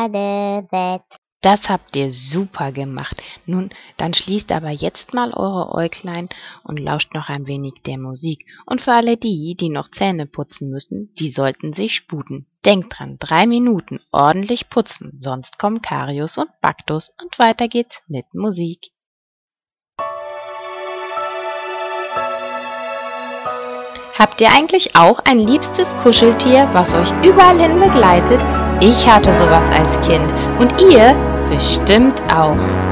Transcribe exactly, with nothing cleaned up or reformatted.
Badebett. Das habt ihr super gemacht. Nun, dann schließt aber jetzt mal eure Äuglein und lauscht noch ein wenig der Musik. Und für alle die, die noch Zähne putzen müssen, die sollten sich sputen. Denkt dran, drei Minuten ordentlich putzen, sonst kommen Karius und Baktus und weiter geht's mit Musik. Habt ihr eigentlich auch ein liebstes Kuscheltier, was euch überall hin begleitet? Ich hatte sowas als Kind und ihr bestimmt auch.